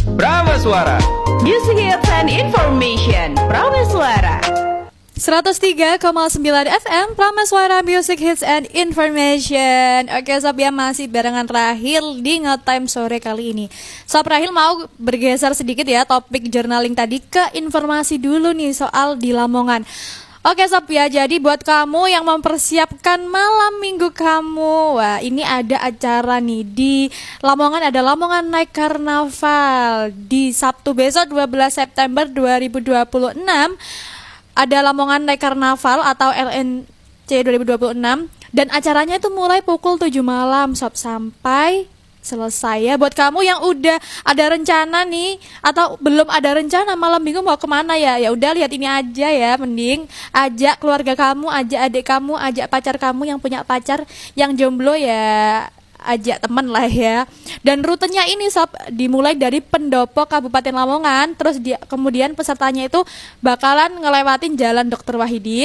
Prameswara. Music hits and information. Prameswara. 103,9 FM Prameswara Music Hits and Information. Oke Sob ya, masih barengan Rahil di Ngetime sore kali ini. Sob, Rahil mau bergeser sedikit ya topik journaling tadi ke informasi dulu nih soal di Lamongan. Oke Sob ya, jadi buat kamu yang mempersiapkan malam minggu kamu, wah ini ada acara nih di Lamongan, ada Lamongan Night Carnaval di Sabtu besok 12 September 2026. Ada Lamongan Night Carnaval atau LNC 2026 dan acaranya itu mulai pukul 7 malam Sob sampai selesai ya. Buat kamu yang udah ada rencana nih atau belum ada rencana malam minggu mau kemana ya, ya udah lihat ini aja ya, mending ajak keluarga kamu, ajak adik kamu, ajak pacar kamu yang punya pacar, yang jomblo ya ajak temen lah ya. Dan rutenya ini Sob dimulai dari Pendopo Kabupaten Lamongan, terus kemudian pesertanya itu bakalan ngelewatin Jalan Dr. Wahidin,